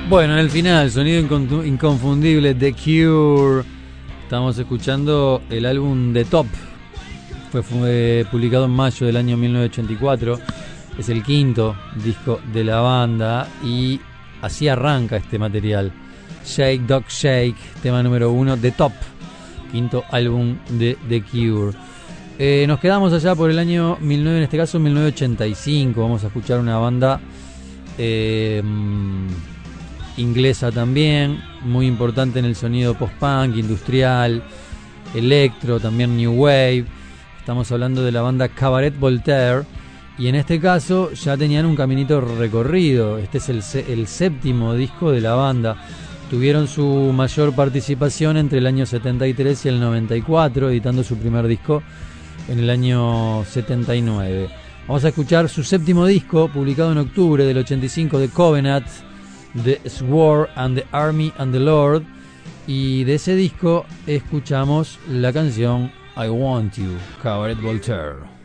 Bueno, en el final, sonido inconfundible, The Cure. Estamos escuchando el álbum The Top. Fue publicado en mayo del año 1984. Es el quinto disco de la banda y así arranca este material. Shake Dog Shake, tema número 1, The Top, quinto álbum de The Cure. Nos quedamos allá por el año 19, en este caso 1985. Vamos a escuchar una banda inglesa también, muy importante en el sonido post-punk, industrial, electro, también new wave. Estamos hablando de la banda Cabaret Voltaire, y en este caso ya tenían un caminito recorrido. Este es el séptimo disco de la banda. Tuvieron su mayor participación entre el año 73 y el 94, editando su primer disco en el año 79. Vamos a escuchar su séptimo disco, publicado en octubre del 85, de Covenant, The Sword and the Army and the Lord, y de ese disco escuchamos la canción I Want You, Cabaret Voltaire.